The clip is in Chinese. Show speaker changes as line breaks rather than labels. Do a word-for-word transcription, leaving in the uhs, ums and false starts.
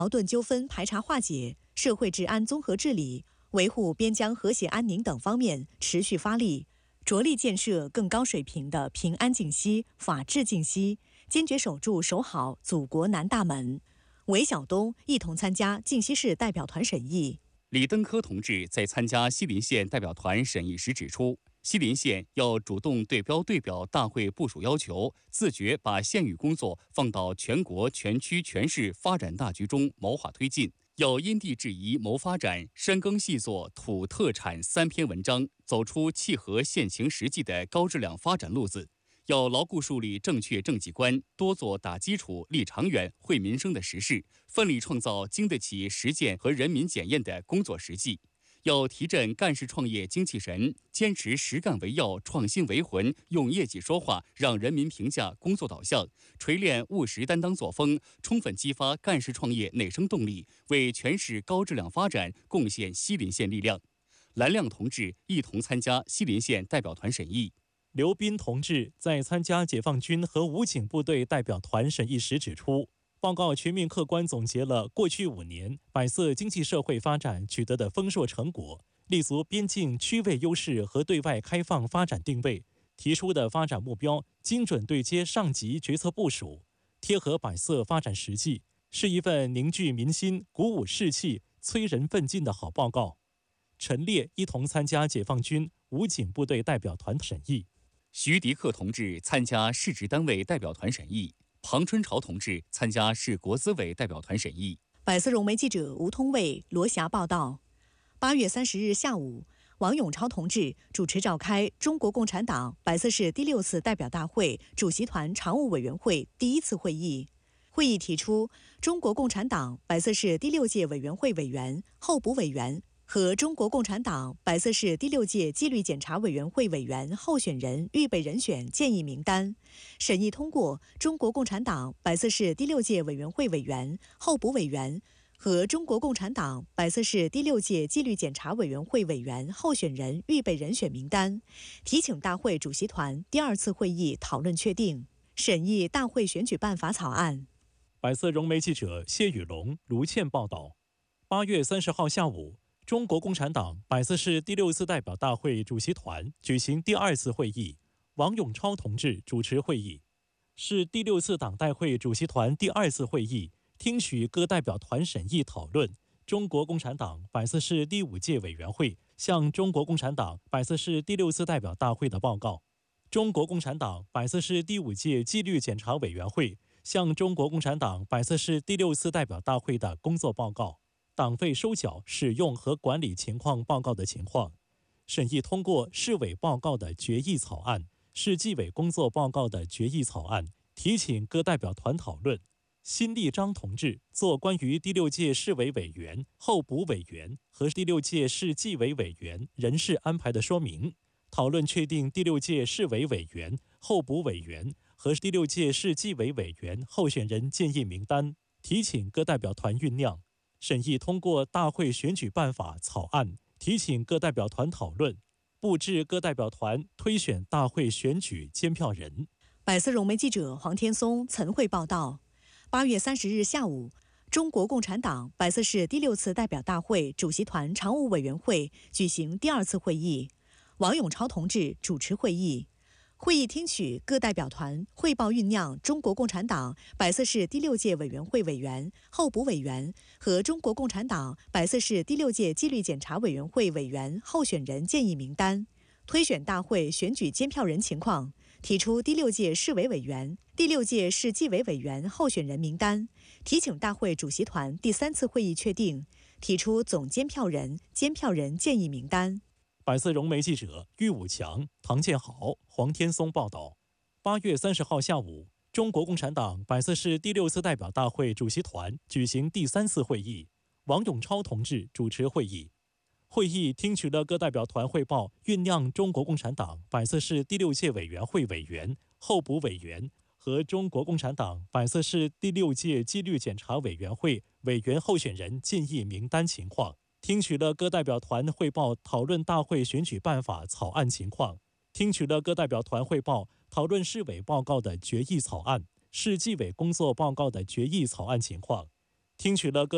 矛盾纠纷排查化解、社会治安综合治理、维护边疆和谐安宁等方面持续发力，着力建设更高水平的平安静息、法治静息，坚决守住守好祖国南大门。韦晓东一同参加静西市代表团审议。
李登科同志在参加西林县代表团审议时指出，西林县要主动对标对表大会部署要求，自觉把县域工作放到全国、全区、全市发展大局中谋划推进，要因地制宜谋发展，深耕细作土特产三篇文章，走出契合县情实际的高质量发展路子。要牢固树立正确政绩观，多做打基础、立长远、惠民生的实事，奋力创造经得起实践和人民检验的工作实际。要提振干事创业精气神，坚持实干为要、创新为魂，用业绩说话，让人民评价工作导向，锤炼务实担当作风，充分激发干事创业内生动力，为全市高质量发展贡献西林县力量。蓝亮同志一同参加西林县代表团审议。
刘斌同志在参加解放军和武警部队代表团审议时指出，报告全面客观总结了过去五年百色经济社会发展取得的丰硕成果，立足边境区位优势和对外开放发展定位，提出的发展目标精准对接上级决策部署，贴合百色发展实际，是一份凝聚民心、鼓舞士气、催人奋进的好报告。陈烈一同参加解放军、武警部队代表团审议。
徐迪克同志参加市直单位代表团审议，庞春朝同志参加市国资委代表团审议。
百色融媒记者吴通卫、罗霞报道。八月三十日下午，王永超同志主持召开中国共产党百色市第六次代表大会主席团常务委员会第一次会议。会议提出，中国共产党百色市第六届委员会委员、候补委员和中国共产党百色市第六届纪律检查委员会委员候选人预备人选建议名单，审议通过中国共产党百色市第六届委员会委员、候补委员和中国共产党百色市第六届纪律检查委员会委员候选人预备人选名单，提请大会主席团第二次会议讨论确定，审议大会选举办法草案。
百色融媒记者谢宇龙、卢倩报道。八月三十号下午，中国共产党百色市第六次代表大会主席团举行第二次会议，王永超同志主持会议。是第六次党代会主席团第二次会议，听取各代表团审议讨论中国共产党百色市第五届委员会向中国共产党百色市第六次代表大会的报告，中国共产党百色市第五届纪律检查委员会向中国共产党百色市第六次代表大会的工作报告、党费收缴、使用和管理情况报告的情况，审议通过市委报告的决议草案、市纪委工作报告的决议草案，提请各代表团讨论。辛立章同志作关于第六届市委委员、候补委员和第六届市纪委委员人事安排的说明，讨论确定第六届市委委员、候补委员和第六届市纪委委员候选人建议名单，提请各代表团酝酿。审议通过大会选举办法草案，提请各代表团讨论，布置各代表团推选大会选举监票人。
百色融媒记者黄天松、岑慧报道。八月三十日下午，中国共产党百色市第六次代表大会主席团常务委员会举行第二次会议，王永超同志主持会议。会议听取各代表团汇报酝酿中国共产党百色市第六届委员会委员、候补委员和中国共产党百色市第六届纪律检查委员会委员候选人建议名单，推选大会选举监票人情况，提出第六届市委委员、第六届市纪委委员候选人名单，提请大会主席团第三次会议确定，提出总监票人、监票人建议名单。
百色融媒记者郁武强、唐建豪、黄天松报道。八月三十号下午，中国共产党百色市第六次代表大会主席团举行第三次会议，王永超同志主持会议。会议听取了各代表团汇报酝酿中国共产党百色市第六届委员会委员、候补委员和中国共产党百色市第六届纪律检查委员会委员候选人建议名单情况，听取了各代表团汇报讨论大会选举办法草案情况，听取了各代表团汇报讨论市委报告的决议草案、市纪委工作报告的决议草案情况，听取了各